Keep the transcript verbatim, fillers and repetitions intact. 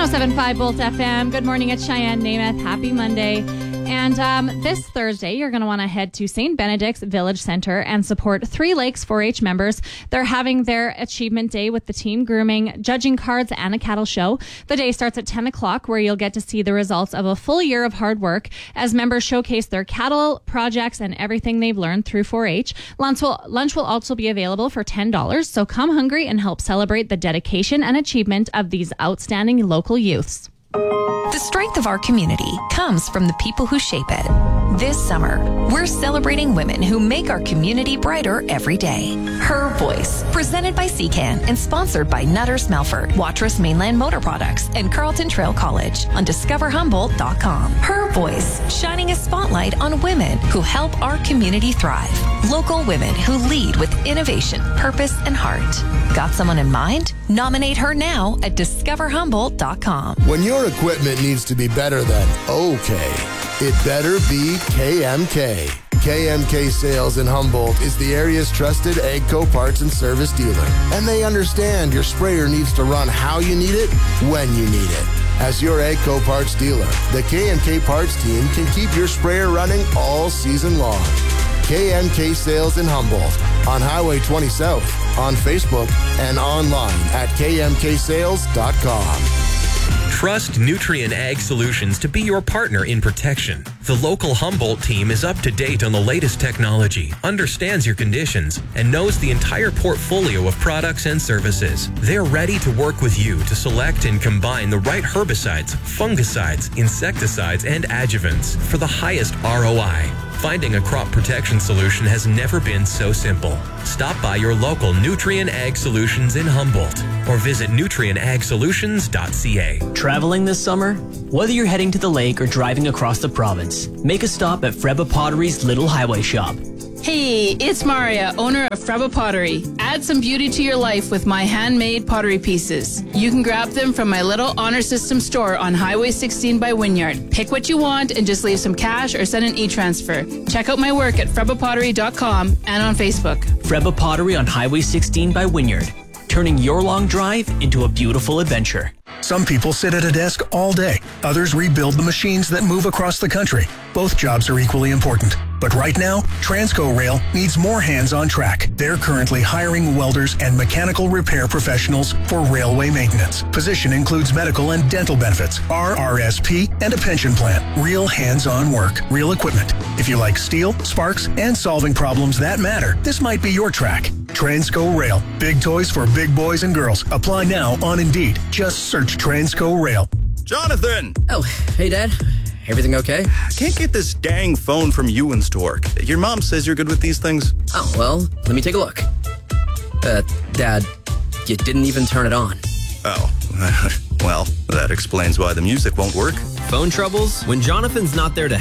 oh seven point five Bolt F M. Good morning, it's Cheyenne Namath. Happy Monday. And um, this Thursday, you're going to want to head to Saint Benedict's Village Center and support Three Lakes four H members. They're having their Achievement Day with the team grooming, judging cards, and a cattle show. The day starts at ten o'clock, where you'll get to see the results of a full year of hard work as members showcase their cattle, projects, and everything they've learned through four H. Lunch will, lunch will also be available for ten dollars, so come hungry and help celebrate the dedication and achievement of these outstanding local youths. The strength of our community comes from the people who shape it. This summer, we're celebrating women who make our community brighter every day. Her Voice, presented by C CAN and sponsored by Nutter Smelford, Watrous Mainland Motor Products, and Carlton Trail College on discover humboldt dot com. Her Voice, shining a spotlight on women who help our community thrive. Local women who lead with innovation, purpose, and heart. Got someone in mind? Nominate her now at discover humboldt dot com. When your equipment needs to be better than okay, it better be K M K. K M K Sales in Humboldt is the area's trusted AGCO parts and service dealer. And they understand your sprayer needs to run how you need it, when you need it. As your AGCO parts dealer, the K M K parts team can keep your sprayer running all season long. K M K Sales in Humboldt on Highway twenty South, on Facebook, and online at K M K sales dot com. Trust Nutrien Ag Solutions to be your partner in protection. The local Humboldt team is up to date on the latest technology, understands your conditions, and knows the entire portfolio of products and services. They're ready to work with you to select and combine the right herbicides, fungicides, insecticides, and adjuvants for the highest R O I. Finding a crop protection solution has never been so simple. Stop by your local Nutrien Ag Solutions in Humboldt or visit nutrien ag solutions dot c a. Traveling this summer? Whether you're heading to the lake or driving across the province, make a stop at Freba Pottery's Little Highway Shop. Hey, it's Maria, owner of Freba Pottery. Add some beauty to your life with my handmade pottery pieces. You can grab them from my little honor system store on Highway sixteen by Wynyard. Pick what you want and just leave some cash or send an e-transfer. Check out my work at freba pottery dot com and on Facebook. Freba Pottery on Highway sixteen by Wynyard, turning your long drive into a beautiful adventure. Some people sit at a desk all day. Others rebuild the machines that move across the country. Both jobs are equally important. But right now, Transco Rail needs more hands on track. They're currently hiring welders and mechanical repair professionals for railway maintenance. Position includes medical and dental benefits, R R S P, and a pension plan. Real hands-on work, real equipment. If you like steel, sparks, and solving problems that matter, this might be your track. Transco Rail. Big toys for big boys and girls. Apply now on Indeed. Just search Transco Rail. Jonathan! Oh, hey, Dad. Everything okay? Can't get this dang phone from Ewan's to work. Your mom says you're good with these things. Oh, well, let me take a look. Uh, Dad, you didn't even turn it on. Oh, well, that explains why the music won't work. Phone troubles? When Jonathan's not there to